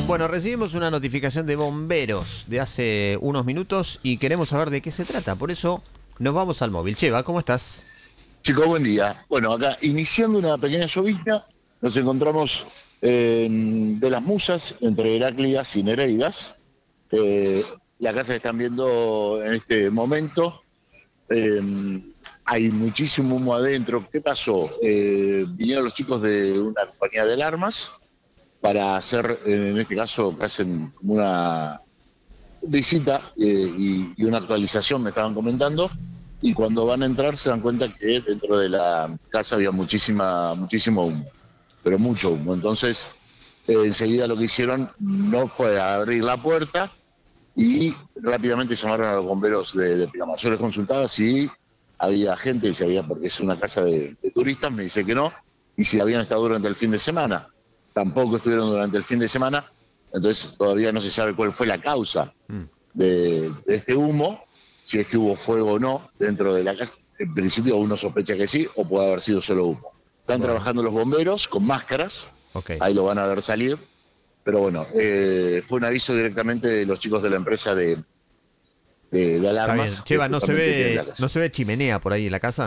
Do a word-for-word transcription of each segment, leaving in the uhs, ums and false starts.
Bueno, recibimos una notificación de bomberos de hace unos minutos y queremos saber de qué se trata. Por eso nos vamos al móvil. Cheva, ¿cómo estás? Chicos, buen día. Bueno, acá iniciando una pequeña llovizna, nos encontramos eh, de las Musas, entre Heráclidas y Nereidas. Eh, la casa que están viendo en este momento, eh, hay muchísimo humo adentro. ¿Qué pasó? Eh, vinieron los chicos de una compañía de alarmas para hacer, en este caso, que hacen como una visita eh, y, y una actualización, me estaban comentando, y cuando van a entrar se dan cuenta que dentro de la casa había muchísima, muchísimo humo, pero mucho humo. Entonces, eh, enseguida lo que hicieron no fue abrir la puerta y rápidamente llamaron a los bomberos de, de Pinamar. Yo les consultaba si había gente, si había, porque es una casa de, de turistas, me dice que no, y si habían estado durante el fin de semana. Tampoco estuvieron durante el fin de semana, entonces todavía no se sabe cuál fue la causa de, de este humo, si es que hubo fuego o no dentro de la casa. En principio uno sospecha que sí, o puede haber sido solo humo. Están Bueno. trabajando los bomberos con máscaras, Ok. ahí lo van a ver salir, pero bueno, eh, fue un aviso directamente de los chicos de la empresa de, de, de Está alarmas. bien. Cheva, ¿no se justamente tienen la ve, casa. no se ve chimenea por ahí en la casa?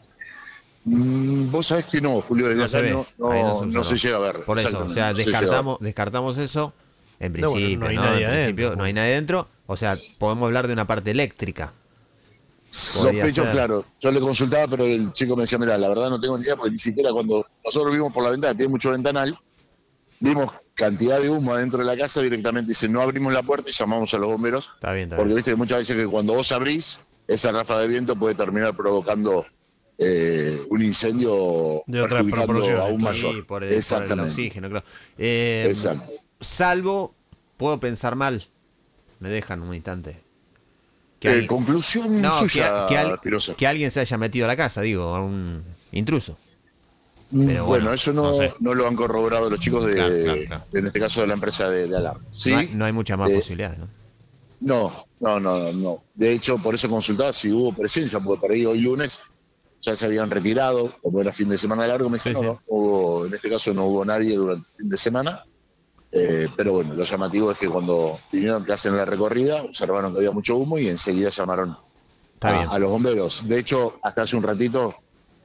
Mm, vos sabés que no, Julio, desde No acá se ve. no, Ahí no no, se no se observa. llega a ver. Por eso, o Exactamente, sea, no se llega a ver. descartamos, descartamos eso. En No, bueno, principio, no hay ¿no? nadie En adentro, principio no pues. hay nadie dentro. O sea, podemos hablar de una parte eléctrica. Podría Sospecho, ser. claro. Yo le consultaba, pero el chico me decía, mira, la verdad no tengo ni idea, porque ni siquiera cuando nosotros vimos por la ventana, tiene mucho ventanal, vimos cantidad de humo adentro de la casa, directamente dice, no abrimos la puerta y llamamos a los bomberos, Está bien, está porque bien. viste que muchas veces que cuando vos abrís, esa ráfaga de viento puede terminar provocando eh, un incendio De otras perjudicando proporciones, aún claro. mayor. Sí, por el, por el Exactamente. oxígeno, claro. Eh, Exacto. salvo, puedo pensar mal. Me dejan un instante. Que Eh, alguien, conclusión no, que, suya, que, al- Espirosa. que alguien se haya metido a la casa, digo, a un intruso. Mm, Pero Bueno, bueno, eso no no, sé. no lo han corroborado los chicos de, Claro, claro, claro. en este caso de la empresa de, de alarma. Sí, No hay, no hay muchas más eh, posibilidades, ¿no? no, no, no, no. De hecho, por eso consultaba si hubo presencia, porque por ahí hoy lunes ya se habían retirado, como era fin de semana largo, me Sí, dijeron, sí. no, no hubo, en este caso no hubo nadie durante el fin de semana. Eh, pero bueno, lo llamativo es que cuando vinieron que hacen la recorrida, observaron que había mucho humo y enseguida llamaron Está a, bien. a los bomberos. De hecho, hasta hace un ratito